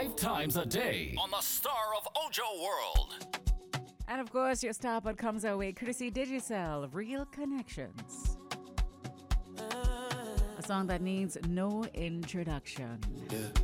5 times a day on the Star of Ojo World. And of course, your stop comes our way courtesy Digicel, Real Connections. A song that needs no introduction. Yeah.